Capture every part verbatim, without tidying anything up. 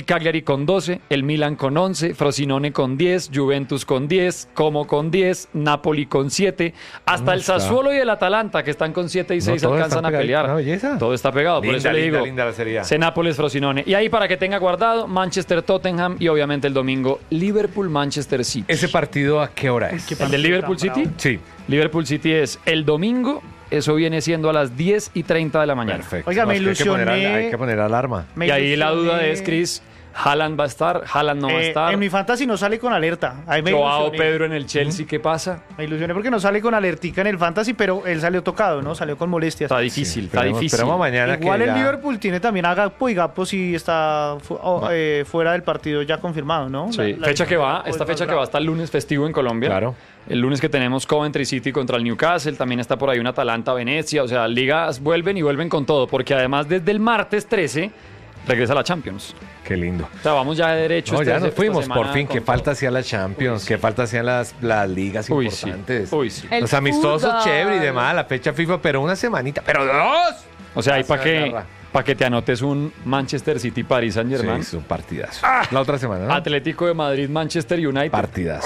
Cagliari con doce, el Milan con once, Frosinone con diez, Juventus con diez, Como con diez, Napoli con siete, hasta el Sassuolo y el Atalanta, que están con siete y seis, No, alcanzan a pelear. Una belleza. Todo está pegado, Linda, por eso le linda, digo. linda la Serie A. C Nápoles, Frosinone. Y ahí para que tenga guardado, Manchester, Tottenham y obviamente el domingo, Liverpool, Manchester City. ¿Ese partido a qué hora es? ¿El de Liverpool City? Sí. Liverpool City es el domingo, eso viene siendo a las diez y treinta de la mañana. Perfecto. Oiga, No, me es que hay que poner ilusioné. al- Hay que poner alarma. Me Y ahí la ilusioné. duda es, Chris, Haaland va a estar, Haaland no va a Eh, estar. En mi fantasy no sale con alerta. Ahí me Joao ilusioné. Pedro en el Chelsea, ¿qué pasa? Me ilusioné porque no sale con alertica en el fantasy, pero él salió tocado, ¿no? Salió con molestias. Está difícil, está Esperemos, difícil. esperemos mañana Igual que el ya- Liverpool tiene también a Gakpo y Gakpo sí está fu- oh, eh, fuera del partido ya confirmado, ¿no? Sí, La- la- fecha que va, Gakpo esta es fecha más que va bravo. hasta el lunes festivo en Colombia. Claro. El lunes que tenemos Coventry City contra el Newcastle, también está por ahí un Atalanta, Venecia, o sea, ligas vuelven y vuelven con todo, porque además desde el martes trece regresa la Champions. Qué lindo. O sea, vamos ya de derecho. No, esta- ya nos esta fuimos, semana por fin. con Qué todo. falta hacían las Champions, qué falta hacían las, las ligas Uy, sí. importantes. Uy, sí. El Los amistosos, fútbol. chévere y demás, la fecha FIFA, pero una semanita, pero dos. O sea, ahí Ya para se que, agarra. pa' que te anotes un Manchester City, Paris Saint Germain, Sí, es un partidazo. La otra semana, ¿no? Atlético de Madrid, Manchester United. Partidazo.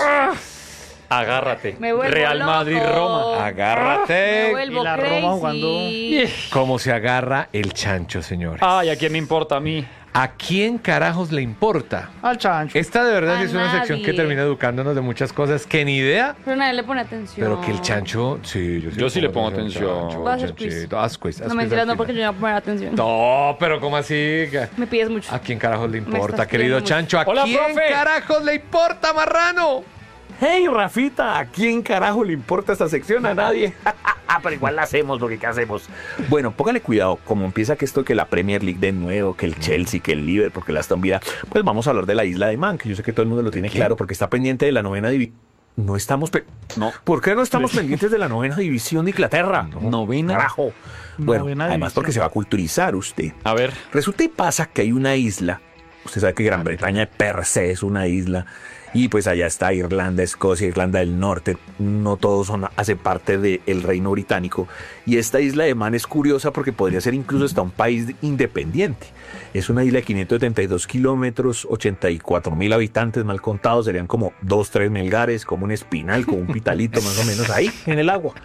Agárrate. Me vuelvo Real loco. Madrid, Roma. Me Agárrate. vuelvo Y la Roma crazy. jugando- Cómo se agarra el chancho, señores. Ay, ¿a quién me importa a mí? ¿A quién carajos le importa? Al chancho. Esta de verdad A que es una sección que nadie. termina educándonos de muchas cosas que ni idea, Pero nadie le pone atención. pero que el chancho, sí, yo sí, Yo sí le pongo atención. Chancho, Vas a hacer quiz. chanchito, haz quiz, haz No quiz mentiras, al no, final. porque yo no voy a poner atención. No, pero ¿cómo así? Me pides mucho. ¿A quién carajos le Me importa, estás querido pidiendo chancho? ¿A Hola, quién profe. carajos le importa, marrano? Hey, Rafita, ¿a quién carajo le importa esta sección? A nadie. Pero igual la hacemos, porque ¿qué hacemos? Bueno, póngale cuidado, como empieza que esto, que la Premier League de nuevo, que el Chelsea, que el Liverpool, que la Aston Villa, pues vamos a hablar de la Isla de Man, que yo sé que todo el mundo lo tiene claro, porque está pendiente de la novena división. No estamos... Pe no. ¿Por qué no estamos pendientes de la novena división de Inglaterra? ¿Novena? Carajo. Bueno, Novena además división. porque se va a culturizar usted. A ver. Resulta y pasa que hay una isla, usted sabe que Gran Bretaña per se es una isla, y pues allá está Irlanda, Escocia, Irlanda del Norte, no todos son, hace parte del Reino Británico, y esta isla de Man es curiosa porque podría ser incluso hasta un país independiente. Es una isla de quinientos setenta y dos kilómetros, ochenta y cuatro mil habitantes, mal contados, serían como dos, tres melgares, como un espinal, como un pitalito más o menos ahí en el agua.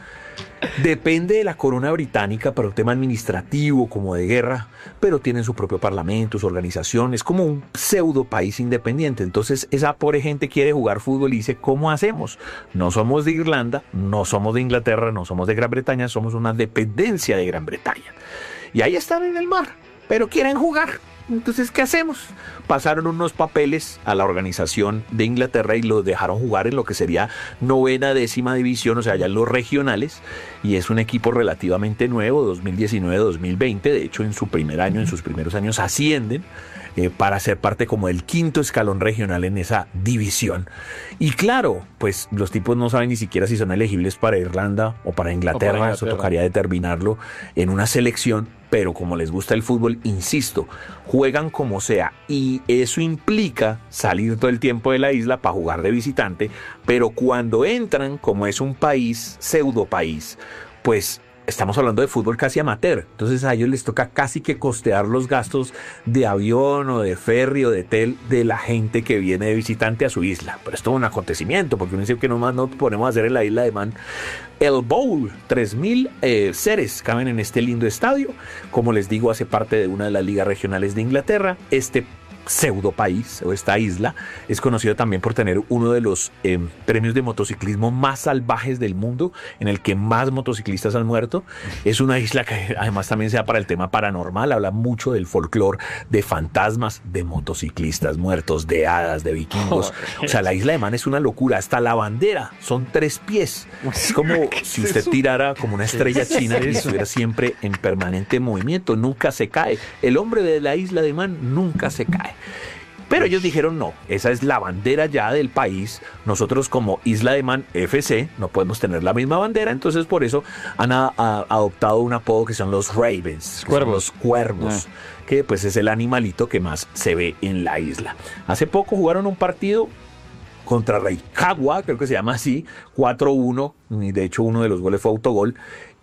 Depende de la corona británica para un tema administrativo, como de guerra, pero tienen su propio parlamento, su organización, es como un pseudo país independiente. Entonces esa pobre gente quiere jugar fútbol y dice, ¿cómo hacemos? No somos de Irlanda, no somos de Inglaterra, no somos de Gran Bretaña, somos una dependencia de Gran Bretaña. Y ahí están en el mar, pero quieren jugar. Entonces, ¿qué hacemos? Pasaron unos papeles a la organización de Inglaterra y los dejaron jugar en lo que sería novena, décima división, o sea, ya en los regionales, y es un equipo relativamente nuevo, dos mil diecinueve dos mil veinte, de hecho en su primer año, en sus primeros años ascienden eh, para ser parte como del quinto escalón regional en esa división. Y claro, pues los tipos no saben ni siquiera si son elegibles para Irlanda o para Inglaterra, O para eso Inglaterra. tocaría determinarlo en una selección, pero como les gusta el fútbol, insisto, juegan como sea y eso implica salir todo el tiempo de la isla para jugar de visitante, pero cuando entran, como es un país, pseudo país, pues estamos hablando de fútbol casi amateur, entonces a ellos les toca casi que costear los gastos de avión o de ferry o de hotel de la gente que viene de visitante a su isla. Pero es todo un acontecimiento, porque uno dice que nomás nos ponemos a hacer en la isla de Man el Bowl. tres mil eh, seres caben en este lindo estadio. Como les digo, hace parte de una de las ligas regionales de Inglaterra. Este pseudo país o esta isla es conocido también por tener uno de los eh, premios de motociclismo más salvajes del mundo, en el que más motociclistas han muerto. Es una isla que además también se da para el tema paranormal, habla mucho del folclore, de fantasmas, de motociclistas muertos, de hadas, de vikingos. O sea, la isla de Man es una locura, hasta la bandera son tres pies. Es como si usted tirara como una estrella china y estuviera siempre en permanente movimiento, nunca se cae. El hombre de la isla de Man nunca se cae. Pero ellos dijeron no, esa es la bandera ya del país. Nosotros como Isla de Man F C no podemos tener la misma bandera, entonces por eso han a, a, adoptado un apodo que son los Ravens, que Cuervos. son los cuervos, ah. que pues es el animalito que más se ve en la isla. Hace poco jugaron un partido contra Rancagua, creo que se llama así, cuatro uno, y de hecho uno de los goles fue autogol.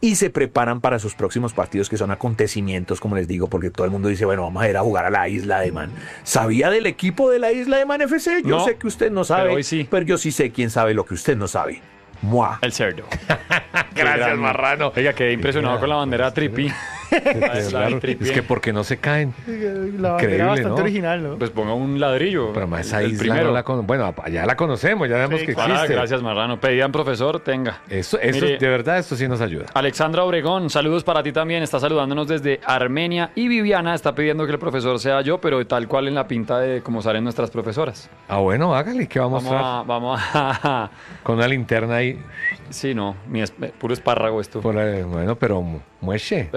y se preparan para sus próximos partidos, que son acontecimientos, como les digo, porque todo el mundo dice, bueno, vamos a ir a jugar a la Isla de Man. ¿Sabía del equipo de la Isla de Man F C? Yo No, sé que usted no sabe, pero hoy sí. pero yo sí sé quién sabe lo que usted no sabe. Mua. El cerdo. Gracias, marrano. Oiga, quedé impresionado con la bandera tripi. Claro, es que porque no se caen. La bandera Increíble, bastante ¿no? original, ¿no? Pues ponga un ladrillo. Pero más esa el isla primero. no la con... Bueno, ya la conocemos, ya sabemos Sí, que claro. Ah, existe. gracias, Marrano. Pedían profesor, tenga. Eso, eso Mire, de verdad, esto sí nos ayuda. Alexandra Obregón, saludos para ti también. Está saludándonos desde Armenia. Y Viviana está pidiendo que el profesor sea yo, pero tal cual en la pinta de cómo salen nuestras profesoras. Ah, bueno, hágale, ¿qué va a Vamos mostrar? a. Vamos a Con una linterna ahí. sí, no, mi es- puro espárrago esto. Por ahí, bueno, pero mu- mueche.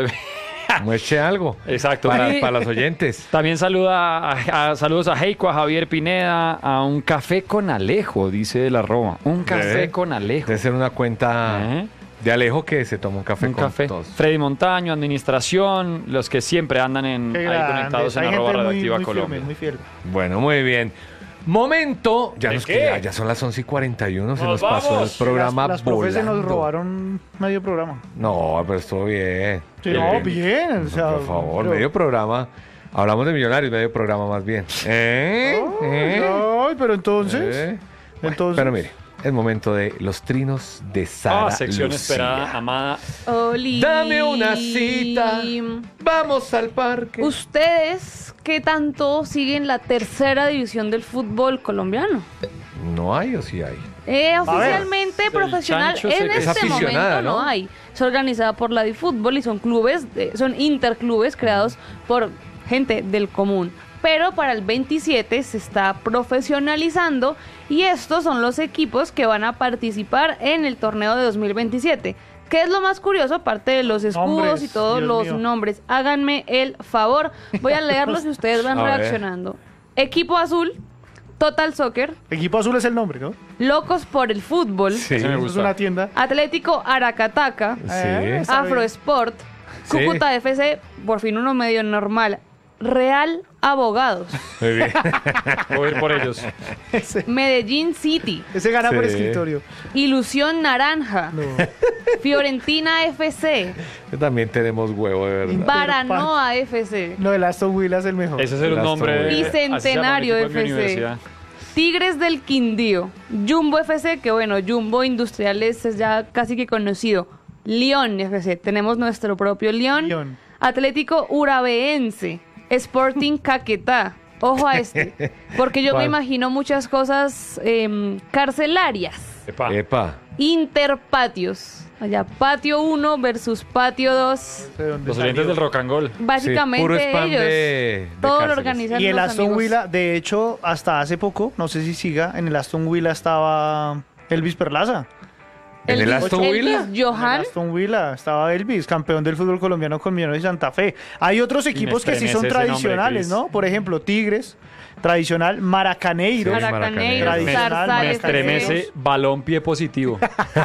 Mueche algo. Exacto. Para, Y para los oyentes. También saluda a, a- saludos a Heiko, a Javier Pineda, a un café con Alejo, dice el arroba. Un café Debe- con Alejo. Debe ser una cuenta ¿Eh? de Alejo que se toma un café Un con café. todos. Freddy Montaño, administración, los que siempre andan en, Qué ahí grandes. conectados en Hay arroba gente muy, redactiva muy Colombia. firme, muy fiel. Bueno, muy bien. Momento. Ya, ¿De nos qué? queda, ya son las once y cuarenta y uno. Se ¡Nos nos pasó el vamos! programa Las, las profes se nos volando. robaron medio programa. No, pero estuvo bien. Sí, no, bien. O sea, Por favor, pero- medio programa. Hablamos de Millonarios, medio programa más bien. ¿Eh? ¿Eh? Ay, pero entonces. ¿Eh? Entonces. Pero mire, es momento de los trinos de Sara Ah, sección Lucía. esperada, amada. Oli. Dame una cita. Vamos al parque. ¿Ustedes qué tanto siguen la tercera división del fútbol colombiano? ¿No hay o sí hay? Eh, oficialmente del profesional chancho en se- este Es aficionada, momento no ¿no? hay. Es organizada por la DiFútbol y son clubes, de- son interclubes creados por gente del común. Pero para el veintisiete se está profesionalizando y estos son los equipos que van a participar en el torneo de dos mil veintisiete. ¿Qué es lo más curioso? Aparte de los escudos Nombres, y todos Dios los mío. nombres. Háganme el favor. Voy a leerlos y ustedes van A ver. reaccionando. Equipo Azul, Total Soccer, Equipo Azul es el nombre, ¿no? Locos por el Fútbol, Sí. Ese me Es gusta. una tienda. Atlético Aracataca, Sí. Eh, está Afro bien. Sport, Sí. Cúcuta F C, por fin uno medio normal, Real Abogados, Muy bien. Voy a ir por ellos. Ese, Medellín City, ese gana por Sí. escritorio. Ilusión Naranja, No. Fiorentina F C, También tenemos huevo, de verdad. Baranoa F C, No, el Aston Villa es el mejor. Ese es el Las nombre. Torres. así se llama el Bicentenario equipo de mi F C. universidad. Tigres del Quindío, Jumbo F C, que bueno, Jumbo Industriales es ya casi que conocido, León F C, tenemos nuestro propio León, León. Atlético Urabeense, Sporting Caquetá, ojo a este, porque yo me ¿Cuál? imagino muchas cosas em, carcelarias, Epa. Epa. interpatios, allá patio uno versus patio dos, No sé dónde Los oyentes salió. del rock and roll. básicamente Sí, puro spam ellos, de- de todo lo cárceles. organizan Y el los Aston amigos. Villa, de hecho, hasta hace poco, no sé si siga, en el Aston Villa estaba Elvis Perlaza. ¿En el Elvis- Aston Elvis Villa? En el Johan, Aston Villa estaba Elvis, campeón del fútbol colombiano con Millonarios de Santa Fe. Hay otros equipos que sí son estremece ese nombre, tradicionales, Cris. ¿no? Por ejemplo, Tigres, tradicional, Maracaneiro. Sí, Maracaneiro, Tradicional, Zarzal, Me F C. estremece balón pie positivo.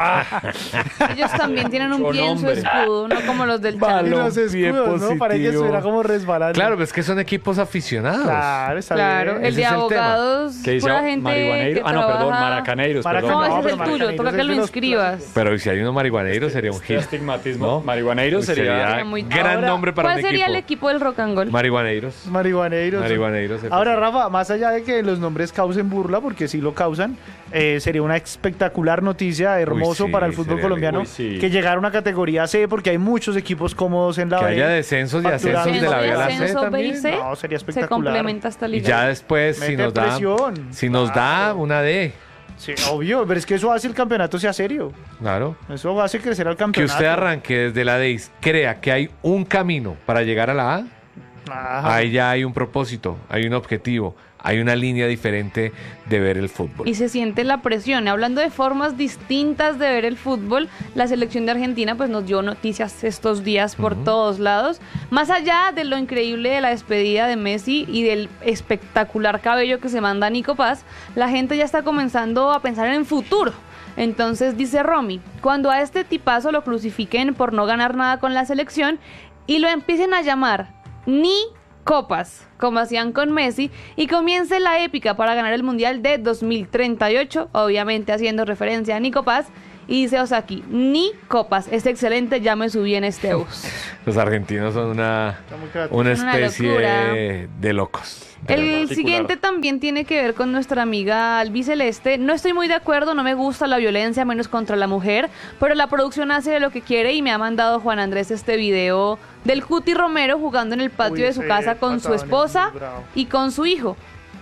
ellos también tienen un Con pie en su nombre. escudo, no como los del Y Balón. Chano. los escudos, ¿no? Para que positivo. estuviera como resbalando. Claro, pero es que son equipos aficionados. Claro, está Claro, bien. el Ese de es el abogados, ¿Qué dice? pura gente Marihuaneiro. que Ah, no, perdón, trabaja- maracaneiros. Maraca- perdón. No, No, ese es pero el tuyo, Maracaneiro toca es que de lo los inscribas. Pero si hay unos marihuaneros sería un Qué hit. estigmatismo. ¿No? Marihuaneiro Uy, sería... Sería muy- gran Ahora, nombre para ¿Cuál un sería equipo. el equipo del rock and roll? Marihuaneiros. Marihuaneiros. Marihuaneiros. F C. Ahora, Rafa, más allá de que los nombres causen burla, porque sí lo causan, eh, sería una espectacular noticia, hermoso sí, para el fútbol sería colombiano, uy, sí. que llegara a una categoría C, porque hay muchos equipos cómodos en la Que B. haya descensos y ascensos de la B a la C Descenso, B y también. C. No, sería Se espectacular. complementa esta Y liga. ya después, si Mete nos da, presión. si nos da Claro. una D, Sí, obvio, pero es que eso hace el campeonato sea serio. claro. Eso hace crecer al Que campeonato. usted arranque desde la D y crea que hay un camino para llegar a la A, Ajá. ahí ya hay un propósito, hay un objetivo, hay una línea diferente de ver el fútbol. Y se siente la presión. Hablando de formas distintas de ver el fútbol, la selección de Argentina pues nos dio noticias estos días por todos lados. Más allá de lo increíble de la despedida de Messi y del espectacular cabello que se manda Nico Paz, la gente ya está comenzando a pensar en el futuro. Entonces dice Romy, cuando a este tipazo lo crucifiquen por no ganar nada con la selección y lo empiecen a llamar ni copas, como hacían con Messi, y comience la épica para ganar el Mundial de dos mil treinta y ocho, obviamente haciendo referencia a Nico Paz, Y dice Osaki, ni copas, es excelente, ya me subí en este bus. Los argentinos son una, Está muy creativo. una Una especie locura. de locos. El particular. siguiente también tiene que ver con nuestra amiga albiceleste. No estoy muy de acuerdo, no me gusta la violencia, menos contra la mujer, pero la producción hace de lo que quiere y me ha mandado Juan Andrés este video del Cuti Romero jugando en el patio Uy, de su ese casa con su patadón es esposa muy bravo. y con su hijo.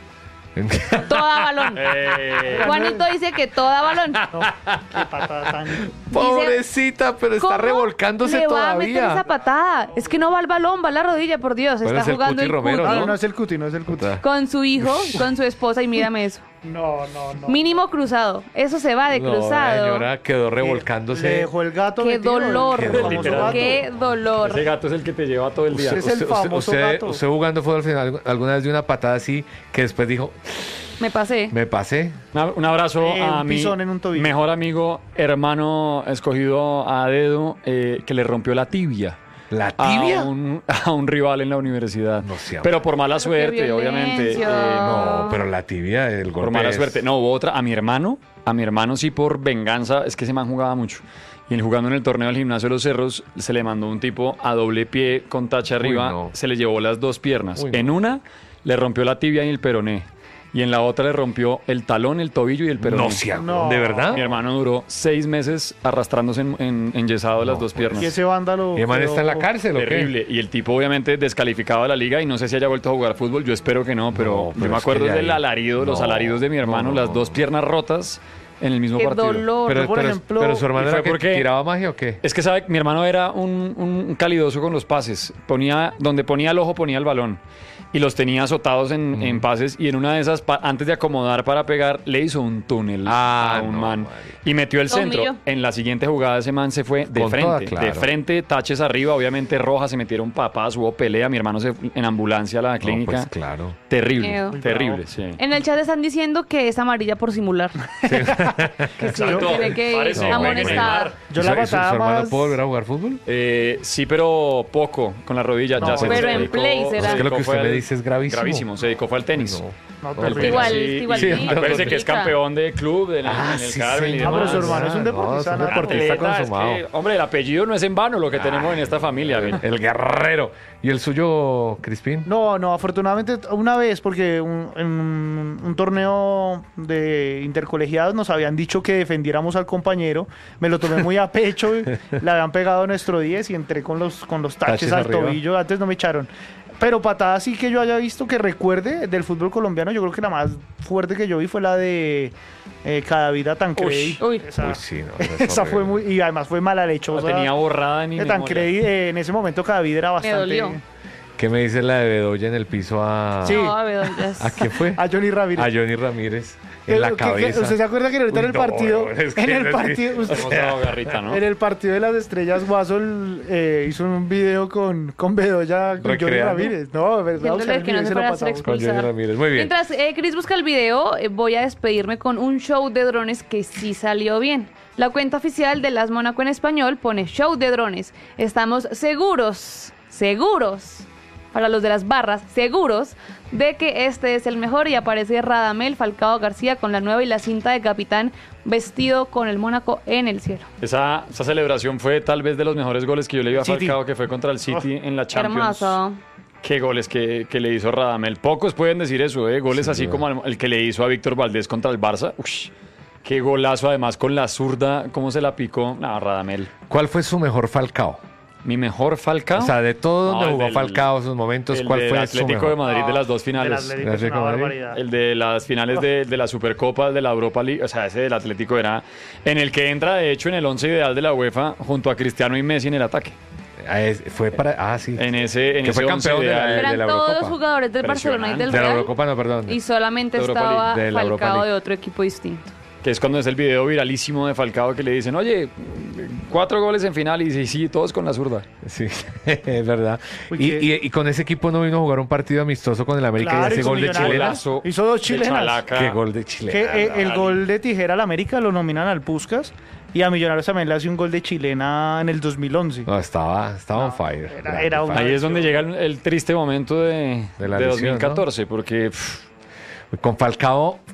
Toda balón. Eh, Juanito dice que toda balón. No, qué patada tan... Pobrecita, pero está ¿Cómo revolcándose le va a meter todavía. esa patada? Es que no va al balón, va a la rodilla, por Dios. Bueno, Está es el jugando Cuti el Romero, Cuti No, no es el cuti, no es el cuti. Puta. con su hijo, con su esposa y mírame eso. No, no, no. Mínimo cruzado. Eso se va de No, la cruzado. señora quedó Le revolcándose. dejó el gato Qué metido, el dolor. Qué famoso dolor. gato. Qué dolor. ese gato es el que te lleva todo el día. Usted es el Usted- usted- famoso usted- gato. usted jugando fútbol final alguna vez dio una patada así que después dijo, Me pasé. me pasé. Una- un abrazo Eh, a un mi pisón en un tobillo. mejor amigo, hermano escogido a dedo, eh, que le rompió la tibia. ¿La tibia? A un, a un rival en la universidad. No sea- pero por mala Pero qué suerte, obviamente. violencia. eh, No, pero la tibia, el golpe por mala es- suerte. No, hubo otra. A mi hermano, a mi hermano sí por venganza, es que ese man jugaba mucho. Y él jugando en el torneo del gimnasio de los Cerros, se le mandó un tipo a doble pie con tacha arriba, no. se le llevó las dos piernas. Uy, no. En una le rompió la tibia y el peroné. Y en la otra le rompió el talón, el tobillo y el peroné. No, sea- No. ¿de verdad? Mi hermano duró seis meses arrastrándose en, en, enyesado de las dos piernas. Y ese vándalo... ¿Y el man quedó- está en la cárcel o qué? Terrible. Y el tipo obviamente descalificado de la liga y no sé si haya vuelto a jugar fútbol, yo espero que no, pero, No, pero yo me es acuerdo que ya del ahí- alarido, los no, alaridos de mi hermano, no, no, las no. dos piernas rotas en el mismo Qué partido. dolor. Pero, Yo, por pero- ejemplo, pero su hermano y era fue que porque- tiraba magia o qué? Es que sabe, mi hermano era un, un calidoso con los pases. Ponía, donde ponía el ojo ponía el balón. Y los tenía azotados en, en pases. Y en una de esas, pa- antes de acomodar para pegar, le hizo un túnel Ah, a un no, man. marica. Y metió el Lo centro. humilló. En la siguiente jugada ese man se fue de Con frente. toda, claro. De frente, taches arriba. Obviamente roja, se metieron papás, hubo pelea. Mi hermano se en ambulancia a la No, clínica. pues claro. Terrible, Miedo. terrible, sí. En el chat están diciendo que es amarilla por simular. que sí, Exacto. tiene que ir Parece No, amonestada. Yo ¿Y la su- y su, su patada hermano más... pudo volver a jugar fútbol? Eh, sí, pero poco con la rodilla. No, ya se pero se en dedicó- play será. se Es que lo que dedicó usted fue me al- dice es gravísimo. Gravísimo, se dedicó fue al tenis. No, El terrible. tenis, Igual, sí, igual sí, sí. acuérdese que es Deportista. campeón de club de la- Ah, en el sí, Carmen y señor. Ah, pero su demás. hermano es un No, deportista, es un ¿no? deportista Atleta, es consumado. que, hombre, el apellido no es en vano lo que tenemos en esta familia. ven. El guerrero. ¿Y el suyo, Crispín? No, no, afortunadamente una vez, porque un- en un, un torneo de intercolegiados nos habían dicho que defendiéramos al compañero, me lo tomé muy a pecho, le habían pegado nuestro diez y entré con los, con los taches, Taches al arriba. tobillo, antes no me echaron. Pero patada sí que yo haya visto que recuerde del fútbol colombiano, yo creo que la más fuerte que yo vi fue la de eh, Cadavid Tancredi. Uy, uy. Esa, Uy, sí, no, eso es esa fue horrible. muy, y además fue mala lechosa. La tenía borrada en mi de memoria. Tancredi, eh, en ese momento Cadavid era bastante... dolió. ¿Qué me dice la de Bedoya en el piso a... Sí. No, a ver, ya es- ¿A quién fue? A Johnny Ramírez. A Johnny Ramírez. Que- En la que- que- cabeza. ¿Usted se acuerda que ahorita Uy, en el no, partido, es que en el es- partido, usted- Vamos a garrita, ¿no? en el partido de las estrellas, Guasol eh, hizo un video con, con Bedoya, con Johnny Recreando. Ramírez. No, de verdad, Diciéndole Oscar, que no se se lo fuera a hacer pasamos. Con Johnny expulsar. Ramírez. Muy bien. Mientras eh, Chris busca el video, eh, voy a despedirme con un show de drones que sí salió bien. La cuenta oficial de Las Mónaco en español pone show de drones. Estamos seguros, seguros, para los de las barras, seguros de que este es el mejor y aparece Radamel Falcao García con la nueva y la cinta de capitán vestido con el Mónaco en el cielo. Esa, esa celebración fue tal vez de los mejores goles que yo le vi a City. Falcao, que fue contra el City en la Champions. Hermoso. Qué goles que, que le hizo Radamel. Pocos pueden decir eso, ¿eh? Goles Sin así duda. como el, el que le hizo a Víctor Valdés contra el Barça. Ush, qué golazo, además con la zurda, cómo se la picó. No, Radamel. ¿Cuál fue su mejor Falcao? Mi mejor Falcao. O sea, de todo No, donde el jugó del- Falcao, esos momentos, el ¿cuál del fue su Atlético mejor? de Madrid de las dos Del finales. Atlético es Atlético una de Madrid. barbaridad. El de las finales de, de la Supercopa, de la Europa League, o sea, ese del Atlético era en el que entra, de hecho, en el once ideal de la UEFA, junto a Cristiano y Messi en el ataque. Ah, es- fue para... Ah, sí. En ese, en Que ese fue once campeón de la- ideal. de Eran la todos Eurocopa. jugadores del Barcelona y del De la Real. Eurocopa, no, perdón. Y solamente De Europa estaba League. De la Europa Falcao League. de otro equipo distinto. Que es cuando es el video viralísimo de Falcao que le dicen, oye, cuatro goles en final y dice, sí, todos con la zurda. Sí, es verdad. Uy, Y, qué- y- y con ese equipo no vino a jugar un partido amistoso con el América Claro, y hace hizo gol de Millonarios. chilena. Golazo Hizo dos de chilenas. Chalaca. Qué gol de Que chilena. eh, el Dale. gol de Tijera al América lo nominan al Puskas y a Millonarios también le hace un gol de chilena en el dos mil once. No, estaba, estaba on fire. era- Grande era una- fire. Ahí es donde llega el, el triste momento de, De la de lesión, dos mil catorce, porque pff, Con Falcao,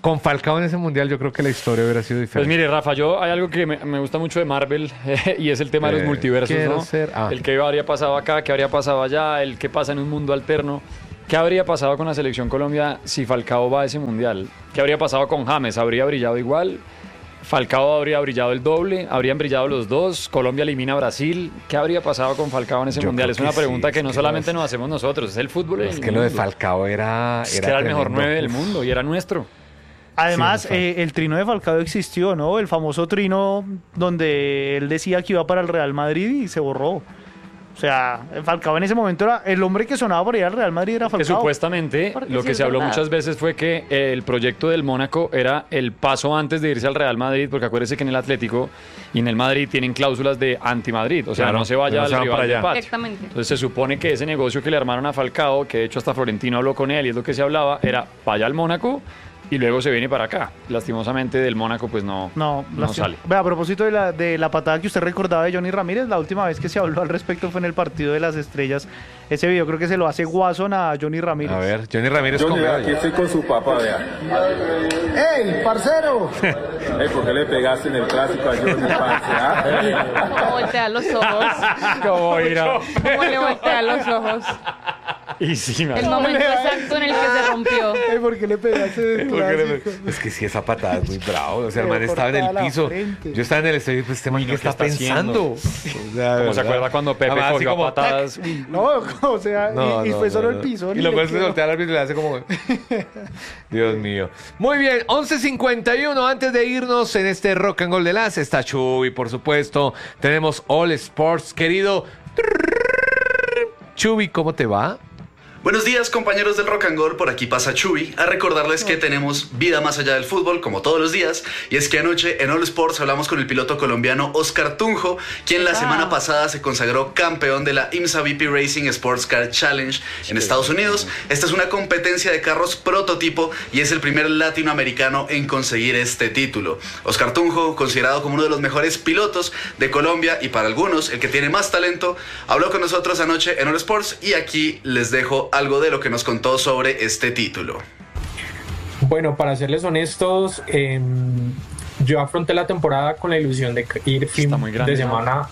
con Falcao en ese mundial yo creo que la historia hubiera sido Pues diferente. mire, Rafa, yo hay algo que me, me gusta mucho de Marvel eh, y es el tema de los Eh, multiversos, quiero ¿no? ser- ah. El que habría pasado acá, qué habría pasado allá, el que pasa en un mundo alterno. ¿Qué habría pasado con la selección Colombia si Falcao va a ese mundial? ¿Qué habría pasado con James? ¿Habría brillado igual? Falcao habría brillado el doble, habrían brillado los dos, Colombia elimina a Brasil. ¿Qué habría pasado con Falcao en ese Yo mundial? creo Es una que pregunta sí, que es no que solamente lo nos hacemos nosotros, es el fútbol. Es del que lo de mundo. Falcao era, Es que era era el mejor tremendo. nueve del Uf. mundo y era nuestro. Además, Sí, eh, el trino de Falcao existió, ¿no? El famoso trino donde él decía que iba para el Real Madrid y se borró. O sea, Falcao en ese momento era el hombre que sonaba por ir al Real Madrid, era Que Falcao. supuestamente Porque lo sí que es se habló verdad. muchas veces fue que eh, el proyecto del Mónaco era el paso antes de irse al Real Madrid, porque acuérdese que en el Atlético y en el Madrid tienen cláusulas de anti-Madrid, o sea, Claro, no se vaya no al se van rival para del allá. patio. Exactamente. Entonces se supone que ese negocio que le armaron a Falcao, que de hecho hasta Florentino habló con él y es lo que se hablaba, era vaya al Mónaco y luego se viene para acá. Lastimosamente del Mónaco pues no, No, no lástima. sale. Vea, a propósito de la, de la patada que usted recordaba de Johnny Ramírez, la última vez que se habló al respecto fue en el partido de las estrellas. Ese video creo que se lo hace Watson a Johnny Ramírez. A ver, Johnny Ramírez Johnny, con vea, aquí estoy con su papá, vea. ¡Ey, parcero! Ey, ¿por qué le pegaste en el clásico a Johnny, parce? ah? ¿Cómo voltea los ojos? ¿Cómo irá? ¿Cómo le voltea los ojos? Y sí, me El momento exacto en el que se rompió. Ey, ¿por qué le pegaste del ¿Por qué le- clásico? Es que sí, esa patada es muy bravo. O sea, el Le man estaba en cortaba el la piso. frente. Yo estaba en el estadio y pues este man, Uy, ¿qué no, está, ¿qué está pensando? haciendo? O sea, ¿Cómo se ¿verdad? acuerda cuando Pepe Además, así cogió a como, patadas? No, o sea, No, y, y no, fue solo no, el no. piso. Y lo peor es que voltea al árbitro y le hace como... Dios mío. Muy bien, once cincuenta y uno. Antes de irnos en este Rock and Roll de las, está Chuy, por supuesto. Tenemos All Sports, querido. Chuy, ¿cómo te va? Buenos días, compañeros del Rock and Roll, por aquí pasa Chuy a recordarles que tenemos vida más allá del fútbol, como todos los días, y es que anoche en All Sports hablamos con el piloto colombiano Oscar Tunjo, quien la semana pasada se consagró campeón de la IMSA V P Racing Sports Car Challenge en Estados Unidos. Esta es una competencia de carros prototipo y es el primer latinoamericano en conseguir este título. Oscar Tunjo, considerado como uno de los mejores pilotos de Colombia y para algunos el que tiene más talento, habló con nosotros anoche en All Sports y aquí les dejo algo de lo que nos contó sobre este título. Bueno, para serles honestos, eh, yo afronté la temporada con la ilusión de ir fin muy grande, de ¿no? semana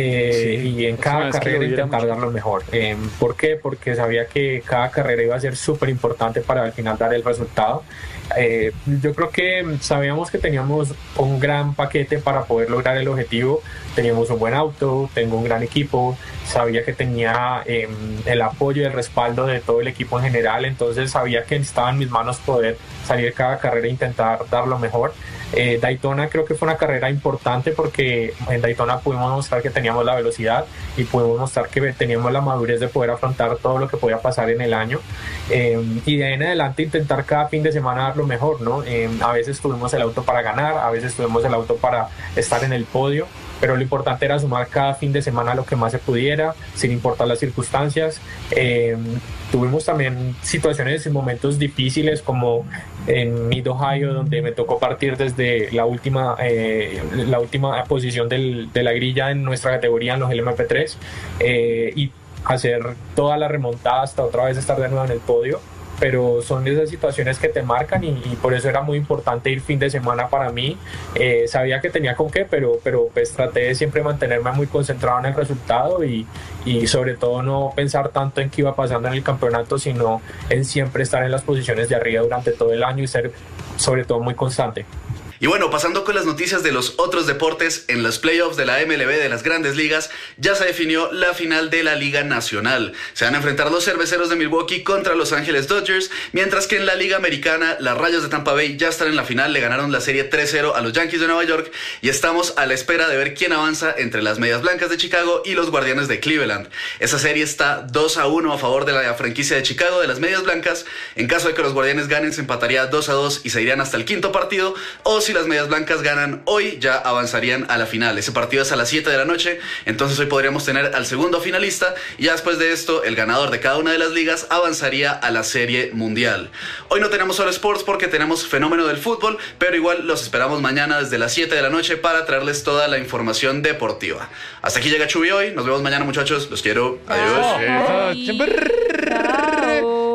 eh, Sí, y en próxima cada vez que carrera lo viera intentar mucho. dar lo mejor. Eh, ¿Por qué? Porque sabía que cada carrera iba a ser súper importante para al final dar el resultado. Eh, yo creo que sabíamos que teníamos un gran paquete para poder lograr el objetivo. Teníamos un buen auto, tengo un gran equipo, sabía que tenía eh, el apoyo y el respaldo de todo el equipo en general, entonces sabía que estaba en mis manos poder salir cada carrera e intentar dar lo mejor. Eh, Daytona creo que fue una carrera importante porque en Daytona pudimos mostrar que teníamos la velocidad y pudimos mostrar que teníamos la madurez de poder afrontar todo lo que podía pasar en el año, eh, y de ahí en adelante intentar cada fin de semana dar lo mejor, ¿no? Eh, a veces tuvimos el auto para ganar, a veces tuvimos el auto para estar en el podio, pero lo importante era sumar cada fin de semana lo que más se pudiera, sin importar las circunstancias. Eh, tuvimos también situaciones y momentos difíciles como en Mid Ohio, donde me tocó partir desde la última, eh, la última posición del, de la grilla en nuestra categoría en los L M P tres, eh, y hacer toda la remontada hasta otra vez estar de nuevo en el podio. Pero son de esas situaciones que te marcan y, y por eso era muy importante ir fin de semana para mí. Eh, sabía que tenía con qué, pero, pero pues traté de siempre mantenerme muy concentrado en el resultado y, y sobre todo no pensar tanto en qué iba pasando en el campeonato, sino en siempre estar en las posiciones de arriba durante todo el año y ser sobre todo muy constante. Y bueno, pasando con las noticias de los otros deportes, en los playoffs de la M L B de las Grandes Ligas ya se definió la final de la Liga Nacional. Se van a enfrentar los cerveceros de Milwaukee contra Los Ángeles Dodgers, mientras que en la Liga Americana las Rayas de Tampa Bay ya están en la final, le ganaron la serie tres cero a los Yankees de Nueva York y estamos a la espera de ver quién avanza entre las Medias Blancas de Chicago y los Guardianes de Cleveland. Esa serie está dos a uno a favor de la franquicia de Chicago, de las Medias Blancas. En caso de que los Guardianes ganen, se empataría dos a dos y se irían hasta el quinto partido, o si las Medias Blancas ganan hoy, ya avanzarían a la final. Ese partido es a las siete de la noche, entonces hoy podríamos tener al segundo finalista y ya después de esto el ganador de cada una de las ligas avanzaría a la Serie Mundial. Hoy no tenemos solo sports porque tenemos fenómeno del fútbol, pero igual los esperamos mañana desde las siete de la noche para traerles toda la información deportiva. Hasta aquí llega Chuy hoy, nos vemos mañana muchachos, los quiero, adiós. Ay, chao.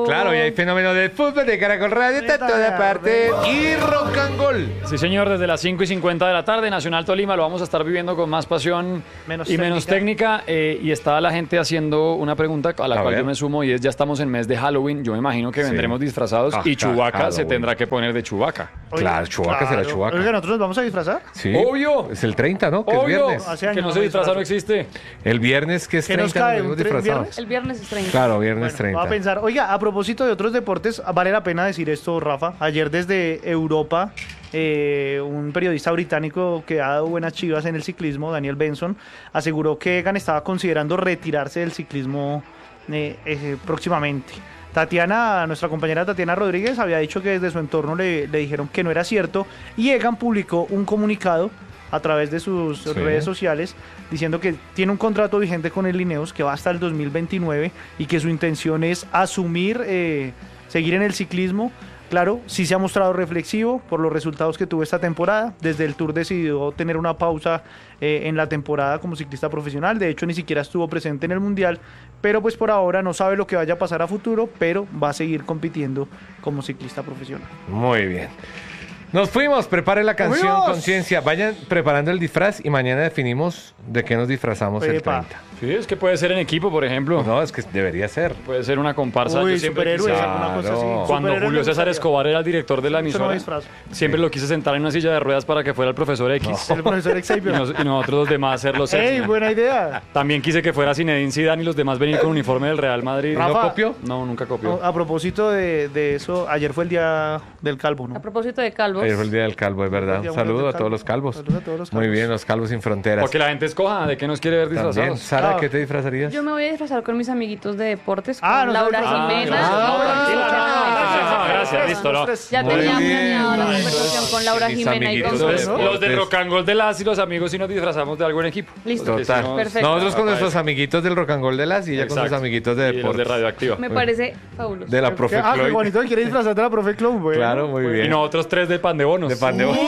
Chao. Claro, y hay fenómenos del fútbol de Caracol Radio, está en toda parte. Y Rock and Roll. Sí, señor, desde las cinco y cincuenta de la tarde, Nacional Tolima, lo vamos a estar viviendo con más pasión Menos y menos técnica. eh, y está la gente haciendo una pregunta a la A cual ver. yo me sumo, y es: ya estamos en mes de Halloween, yo me imagino que Sí. vendremos disfrazados Ah, y Chewbacca se Halloween. tendrá que poner de Chewbacca. Claro, Chewbacca será Chewbacca. Oiga, ¿nosotros nos vamos a disfrazar? Sí. Obvio. Es el treinta, ¿no? Que es Obvio, viernes. Hace que años no no se me disfraza, no disfrazo. existe. El viernes que es ¿Qué nos treinta, cae, nos un vemos tre- disfrazados. viernes? El viernes es treinta. Claro, viernes Bueno, treinta. voy a pensar. Oiga, a propósito de otros deportes, vale la pena decir esto, Rafa. Ayer desde Europa, eh, un periodista británico que ha dado buenas chivas en el ciclismo, Daniel Benson, aseguró que Egan estaba considerando retirarse del ciclismo eh, eh, próximamente. Tatiana, nuestra compañera Tatiana Rodríguez, había dicho que desde su entorno le, le dijeron que no era cierto, y Egan publicó un comunicado a través de sus Sí. redes sociales diciendo que tiene un contrato vigente con el Ineos que va hasta el dos mil veintinueve y que su intención es asumir, eh, seguir en el ciclismo. Claro, sí se ha mostrado reflexivo por los resultados que tuvo esta temporada. Desde el Tour decidió tener una pausa eh, en la temporada como ciclista profesional. De hecho, ni siquiera estuvo presente en el Mundial. Pero pues por ahora no sabe lo que vaya a pasar a futuro, pero va a seguir compitiendo como ciclista profesional. Muy bien. Nos fuimos, prepare la canción ¡Fuimos! Conciencia. Vayan preparando el disfraz y mañana definimos de qué nos disfrazamos el Epa. treinta. Sí, es que puede ser en equipo, por ejemplo. No, es que debería ser. Puede ser una comparsa. Uy, Yo siempre superhéroes, quise- alguna cosa así. Claro. Cuando Superhéroes Julio me César gustaría. Escobar era el director de la Eso no emisora, me disfrazo. siempre lo quise sentar en una silla de ruedas para que fuera el profesor X. El profesor Y, Xavier. nos- y nosotros los demás ser los ¡Ey, X. buena idea! También quise que fuera Zinedine Zidane y los demás venir con uniforme del Real Madrid. Rafa. ¿No copió? No, nunca copió. A propósito de, de eso, ayer fue el día del calvo, ¿no? A propósito de calvos. Ayer fue el día del calvo, es verdad. El día Un mundial saludo del a todos los calvo. calvos. Saludos a todos los Muy calvos. bien, los calvos sin fronteras. O que la gente escoja de qué nos quiere ver También. disfrazados. Sara, Ah. ¿qué te disfrazarías? Yo me voy a disfrazar con mis amiguitos de deportes, con Ah, no Laura sabes- Ah, Jimena. gracias. No, tranquila, no, Ah, no, gracias, listo, no. Ya Muy tenía bien. planeado la Ay, conversación con Laura mis Jimena y amiguitos con de Entonces, deportes. los de Rock and Roll de las y los amigos y nos disfrazamos de algo en equipo. Listo. Porque si Total. no- Perfecto. Nosotros con Papá, nuestros eso. amiguitos del Rock and Roll de las y ella con sus Exacto. amiguitos de Y los de deportes. Radioactiva. Me parece fabuloso. De la profe Ah, qué Chloe. bonito que quiere disfrazar de la profe Clown, güey. Claro, muy Y bien. nosotros tres de pan de bonos. De pan de bonos.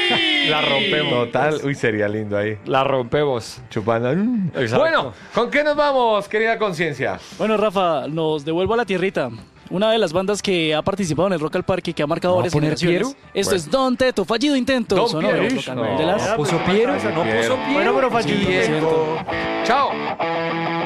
La rompemos. Total. Uy, sería lindo ahí. La rompemos. Chupando. Mm. Exacto. Bueno, ¿con qué nos vamos, querida conciencia? Bueno, Rafa, nos devuelvo a la tierrita. Una de las bandas que ha participado en el Rock al Parque y que ha marcado ¿No va a varias poner generaciones. Piero? Esto Bueno. es Don Teto, fallido intento. Don sonoro Piero. Rock and Roll No. de las- ¿No puso Piero? ¿No puso Piero? Bueno, pero Sí, fallito. lo siento. Chao.